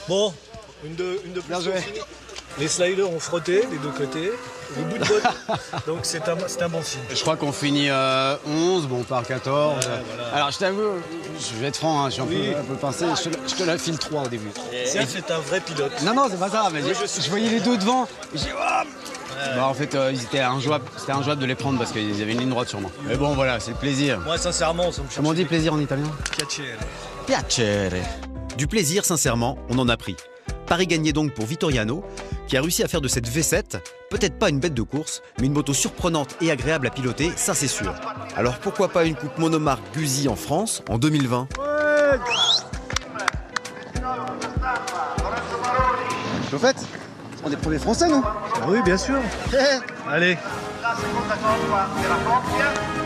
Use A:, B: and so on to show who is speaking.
A: Bon, une de plus.
B: Bien joué.
A: Les sliders ont frotté les deux côtés, le bout de botte. Donc c'est un bon signe.
B: Je crois qu'on finit 11, bon on part 14.
A: Ouais, voilà.
B: Alors je t'avoue, je vais être franc, hein, je suis un peu pincé, je te la file 3 au début.
A: Ça, c'est un vrai pilote.
B: Non, c'est pas ça, mais je voyais les deux devant. Et j'ai bah, en fait, c'était injouable de les prendre parce qu'ils avaient une ligne droite sur moi. Mais bon, voilà, c'est le plaisir.
A: Moi, sincèrement, ça me cherche.
B: Comment on dit plaisir en italien?
A: Piacere.
B: Piacere.
C: Du plaisir, sincèrement, on en a pris. Paris gagné donc pour Vittoriano, qui a réussi à faire de cette V7, peut-être pas une bête de course, mais une moto surprenante et agréable à piloter, ça c'est sûr. Alors pourquoi pas une coupe monomarque Guzzi en France en 2020?
B: Au fait, on est premiers français, nous?
A: Oui, bien sûr. Allez.
D: La seconda coppia della coppia